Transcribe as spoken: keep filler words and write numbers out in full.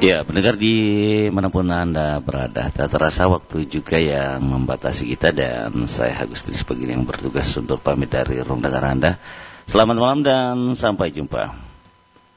Ya, pendengar di manapun Anda berada, tak terasa waktu juga yang membatasi kita, dan saya Agustinus Pegini yang bertugas untuk pamit dari ruang dengar Anda. Selamat malam dan sampai jumpa.